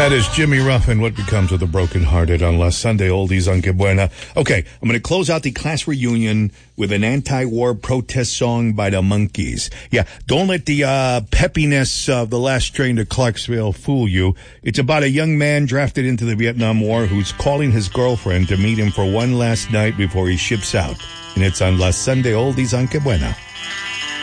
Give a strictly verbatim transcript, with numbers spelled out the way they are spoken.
That is Jimmy Ruffin, What Becomes of the Brokenhearted on La Sunday Oldies on Que Buena. Okay, I'm going to close out the class reunion with an anti-war protest song by the Monkees. Yeah, don't let the uh, peppiness of The Last Train to Clarksville fool you. It's about a young man drafted into the Vietnam War who's calling his girlfriend to meet him for one last night before he ships out. And it's on La Sunday Oldies on Que Buena.